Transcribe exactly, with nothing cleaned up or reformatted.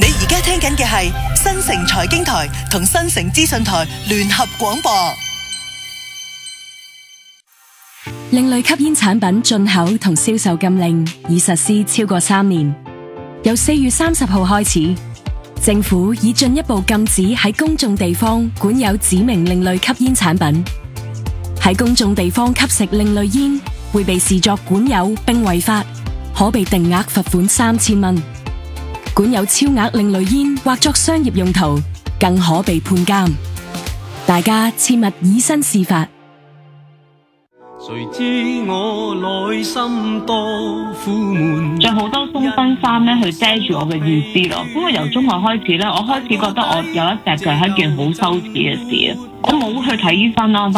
你而家聽緊嘅係新城財經台同新城資訊台聯合廣播。 另類吸煙產品進口同銷售禁令已實施超過三年，由四月三十號開始，政府已進一步禁止喺公眾地方管有指明另類吸煙產品。喺公眾地方吸食另類煙會被視作管有並違法，可被定額罰款三千蚊。管有超額另類煙或作商業用途，更可被判監。大家切勿以身試法。 誰知我內心多苦悶， 着好多鬆身衫咧去遮住我嘅意思咯。咁我由中學開始咧，我開始覺得我有一隻腳係一件好羞恥嘅事啊！我冇去睇醫生啦。